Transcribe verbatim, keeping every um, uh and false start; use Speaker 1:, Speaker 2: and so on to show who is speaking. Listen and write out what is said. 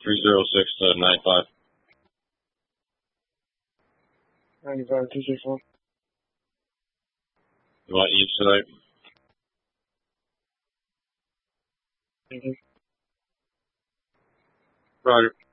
Speaker 1: three zero six to nine five.
Speaker 2: ninety-five, two six one.
Speaker 1: You want each tonight?
Speaker 2: Mm-hmm.
Speaker 1: Roger.